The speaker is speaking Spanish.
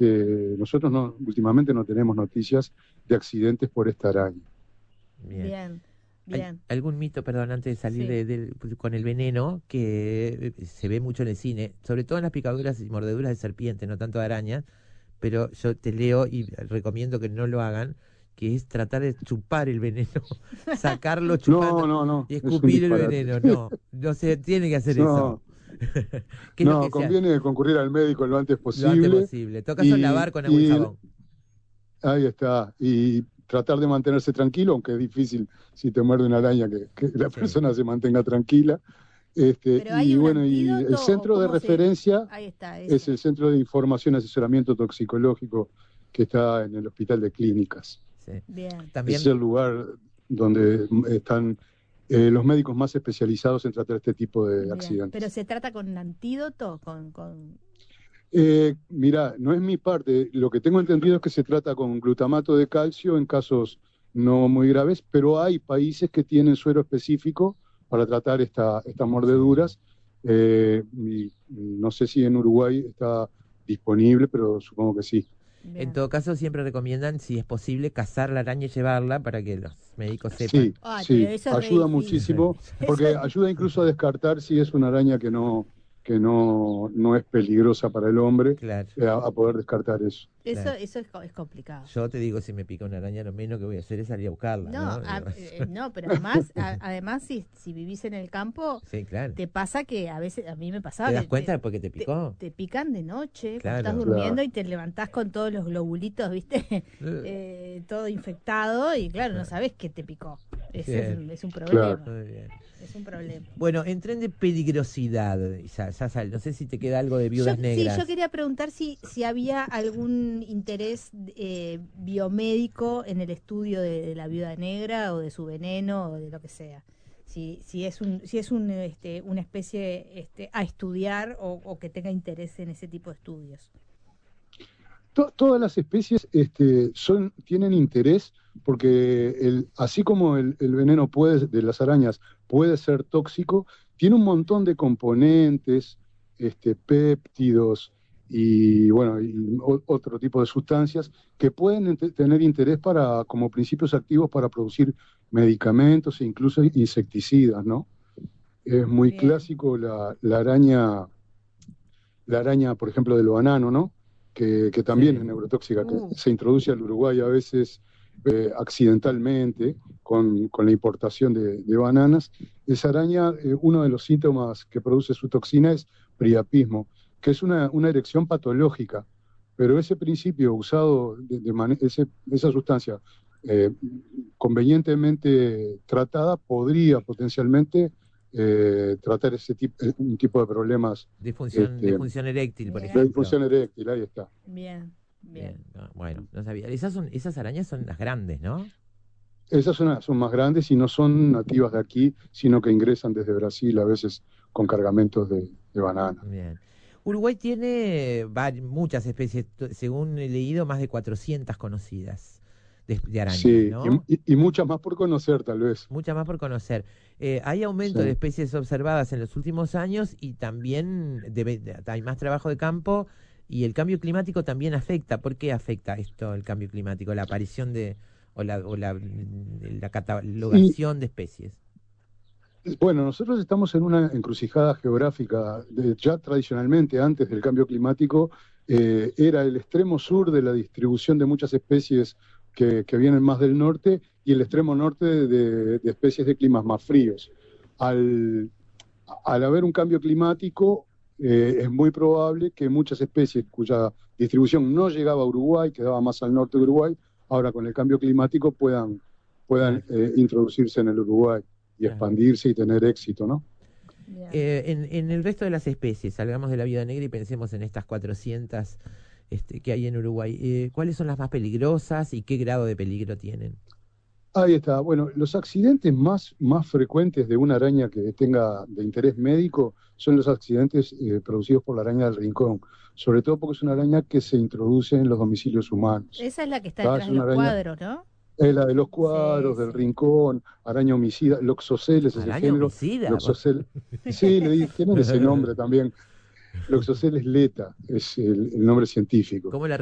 nosotros últimamente no tenemos noticias de accidentes por esta araña. Bien. ¿Hay Bien. algún mito, perdón, antes de salir Sí. con el veneno, que se ve mucho en el cine, sobre todo en las picaduras y mordeduras de serpiente, no tanto de arañas, pero yo te leo y recomiendo que no lo hagan, que es tratar de chupar el veneno, sacarlo chupando No, y es un escupir el disparate. veneno? No se tiene que hacer eso. No, ¿Qué es lo no, que se hace? conviene concurrir al médico lo antes Lo antes posible posible. En todo caso, y, lavar con agua y y jabón. ahí está. Y tratar de mantenerse tranquilo, aunque es difícil si te muerde una araña que la Sí. persona se mantenga tranquila. ¿Pero hay Y un bueno, y el antídoto o centro de cómo se...? referencia Ahí está, es eso. el Centro de Información y Asesoramiento Toxicológico que está en el Hospital de Clínicas. Sí. Bien. Ese es También, el lugar donde están los médicos más especializados en tratar este tipo de Bien. ¿Pero accidentes. se trata con antídoto? Mira, no es mi parte. Lo que tengo entendido es que se trata con glutamato de calcio en casos no muy graves, pero hay países que tienen suero específico para tratar estas sí. mordeduras. Y no sé si en Uruguay está disponible, pero supongo que sí. En Bien. todo caso, siempre recomiendan, si es posible, cazar la araña y llevarla para que los médicos sepan. Sí, Ay, pero sí, eso es re ayuda difícil. muchísimo, Eso porque es ayuda difícil. incluso a descartar si es una araña que no es peligrosa para el hombre, Claro, a poder descartar eso. claro. Eso es complicado. Yo te digo, si me pica una araña, lo menos que voy a hacer es salir a buscarla, No, ¿no? no, pero además si vivís en el campo, Sí, claro. te pasa que a veces, a mí me pasaba ¿Te das que cuenta de por qué te picó? te pican de noche, cuando estás Claro. durmiendo Claro, y te levantás con todos los globulitos, ¿viste? Todo infectado y claro, no sabes qué te picó. Ese Bien, es un claro. problema, muy bien. es un problema. Bueno, en tren de peligrosidad, no sé si te queda algo de viudas Sí, yo negras. quería preguntar si había algún interés biomédico en el estudio de la viuda negra o de su veneno o de lo que sea. Si es una especie a estudiar o que tenga interés en ese tipo de estudios. Todas las especies tienen interés porque así como el veneno de las arañas puede ser tóxico, tiene un montón de componentes, péptidos y, bueno, otro tipo de sustancias que pueden tener interés como principios activos para producir medicamentos e incluso insecticidas, ¿no? Es muy Bien, clásico la araña, por ejemplo, del banano, ¿no? Que también es Sí. neurotóxica, que se introduce al Uruguay a veces accidentalmente con la importación de bananas. Esa araña, uno de los síntomas que produce su toxina es priapismo, que es una erección patológica, pero ese principio usado, esa sustancia eh, convenientemente tratada, podría potencialmente tratar un tipo de problemas este, Disfunción eréctil, por de bien, ejemplo. disfunción eréctil. Ahí está. bien, bien. Bien, no, bueno, no sabía. Esas arañas son las grandes, ¿no? Esas son más grandes y no son nativas de aquí, sino que ingresan desde Brasil, a veces con cargamentos de banana. Bien. Uruguay tiene muchas especies, según he leído, más de 400 conocidas de arañas, Sí, ¿no? y muchas más por conocer, tal vez. Muchas más por conocer. Hay aumento de Sí. especies observadas en los últimos años y también hay más trabajo de campo y el cambio climático también afecta. ¿Por qué afecta esto el cambio climático? La aparición la Y catalogación de especies. bueno, nosotros estamos en una encrucijada geográfica. Ya tradicionalmente, antes del cambio climático, era el extremo sur de la distribución de muchas especies que vienen más del norte y el extremo norte de especies de climas más fríos. Al, al haber un cambio climático, es muy probable que muchas especies cuya distribución no llegaba a Uruguay, quedaba más al norte de Uruguay, ahora con el cambio climático puedan Claro, introducirse en el Uruguay y claro. expandirse y tener éxito, ¿no? Bien. En el resto de las especies, salgamos de la viuda negra y pensemos en estas 400 que hay en Uruguay. ¿Cuáles son las más peligrosas y qué grado de peligro tienen? Ahí está. Bueno, los accidentes más frecuentes de una araña que tenga de interés médico son los accidentes producidos por la araña del rincón, sobre todo porque es una araña que se introduce en los domicilios humanos. Esa es la que está ¿Tá? detrás Es de una los araña, cuadros, ¿no? es la de los Sí, cuadros, del sí. rincón, araña homicida, Loxoceles es el Araña género, homicida. Loxocel, sí, tienen ese nombre también, Loxoceles leta es el nombre científico. ¿Cómo la